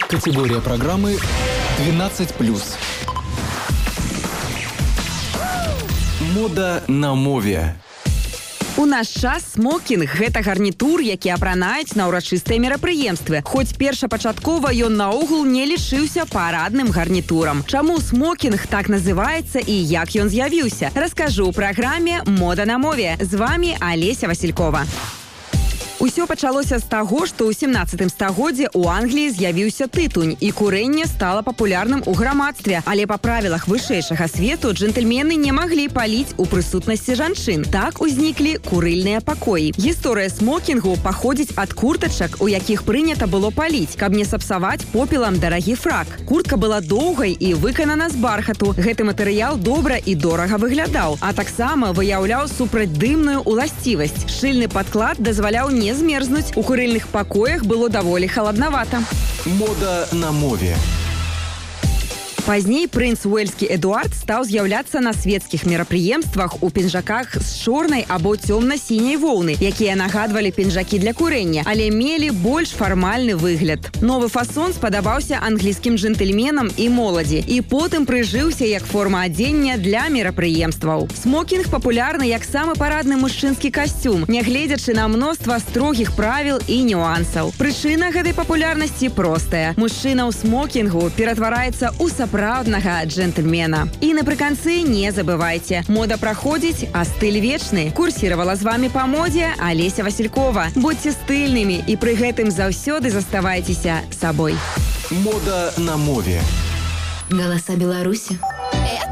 Категория программы 12+. Мода на мове. У наш час смокінг – гэта гарнітур, які апранаюць на ўрачыстыя мерапрыемствы. Хоць першапачаткова ён наогул не лічыўся парадным гарнітурам. Чаму смокінг так называецца і як ён з'явіўся? Раскажу ў праграме «Мода на мове». З вами Алеся Василькова. Усё пачалося з таго, што ў 17 стагоддзі ў Англіі з'явіўся тытунь, і курэнне стала папулярным у грамадстве. Але па правілах вышэйшага свету джентльмены не маглі паліць у прысутнасці жанчын. Так узніклі курыльныя пакоі. Гісторыя смокінгу паходзіць ад куртачак, у якіх прынята было паліць, каб не сапсаваць попелам дарагі фрак. Куртка была доўгай і выканана з бархату. Гэты матэрыял добра і дорага выглядаў, а таксама выяўляў супрацьдымную ўласцівасць. Шчыльны падклад дазваляў не змерзнуць. У курыльных пакоях было даволі халаднавата. Мода на мове. Пазней прынц уэльскі Эдуард стаў з'яўляцца на свецкіх мерапрыемствах у пінжаках з чорнай або цёмна-сіняй воўны, якія нагадвалі пінжакі для курення, але мелі больш фармальны выгляд. Новы фасон спадабаўся англійскім джентльменам і моладзі, і потым прыжыўся як форма адзення для мерапрыемстваў. Смокінг папулярны як самы парадны мужчынскі касцюм, нягледзячы на мноства строгіх правіл і нюансаў. Прычына гэтай папулярнасці простая. Мужчына ў смокінгу ператвараецца ў сапраўднага джентльмена. І напрыканцы не забывайце, мода праходзіць, а стыль вечны. Курсіравала з вами па модзе Алеся Василькова. Будьце стыльнымі і пры гэтым заўсёды заставайцеся сабой. Мода на мове. Голоса Беларуси.